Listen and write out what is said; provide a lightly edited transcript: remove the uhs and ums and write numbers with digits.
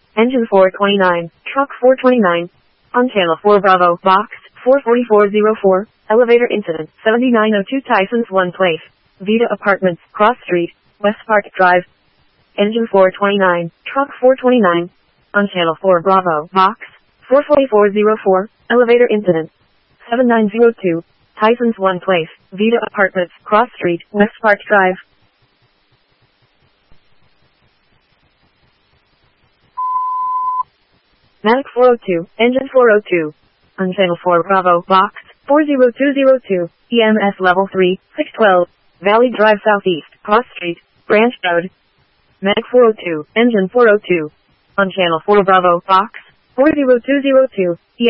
Engine 429, truck 429. On channel 4 Bravo, box 44404, elevator incident 7902 Tyson's One Place, Vita Apartments, Cross Street, West Park Drive. Engine 429, truck 429. On channel 4 Bravo, box 44404, elevator incident 7902, Tyson's One Place, Vita Apartments, Cross Street, West Park Drive. Manic 402, engine 402. On channel 4 Bravo, box 40202, EMS level 3, 612, Valley Drive Southeast, Cross Street, Branch Road. Manic 402, engine 402. On channel 4 Bravo, box 40202,